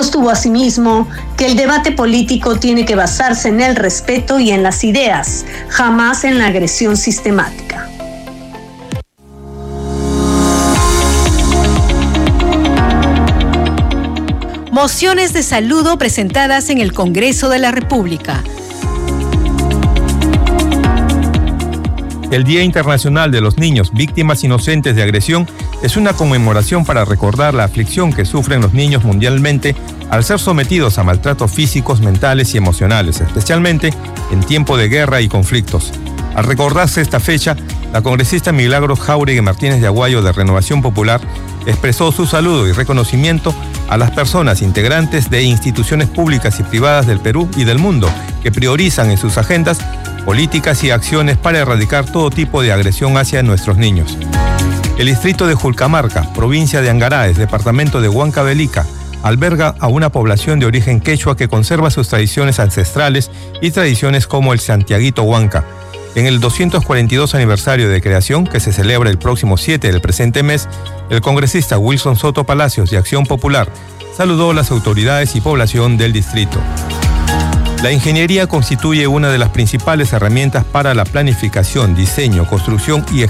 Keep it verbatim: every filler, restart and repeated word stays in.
Sostuvo asimismo que el debate político tiene que basarse en el respeto y en las ideas, jamás en la agresión sistemática. Mociones de saludo presentadas en el Congreso de la República. El Día Internacional de los Niños Víctimas Inocentes de Agresión es una conmemoración para recordar la aflicción que sufren los niños mundialmente al ser sometidos a maltratos físicos, mentales y emocionales, especialmente en tiempo de guerra y conflictos. Al recordarse esta fecha, la congresista Milagros Jáuregui Martínez de Aguayo de Renovación Popular expresó su saludo y reconocimiento a las personas integrantes de instituciones públicas y privadas del Perú y del mundo que priorizan en sus agendas políticas y acciones para erradicar todo tipo de agresión hacia nuestros niños. El distrito de Julcamarca, provincia de Angaráes, departamento de Huancavelica, alberga a una población de origen quechua que conserva sus tradiciones ancestrales y tradiciones como el Santiaguito Huanca. En el doscientos cuarenta y dos aniversario de creación, que se celebra el próximo siete del presente mes, el congresista Wilson Soto Palacios de Acción Popular saludó a las autoridades y población del distrito. La ingeniería constituye una de las principales herramientas para la planificación, diseño, construcción y ejecución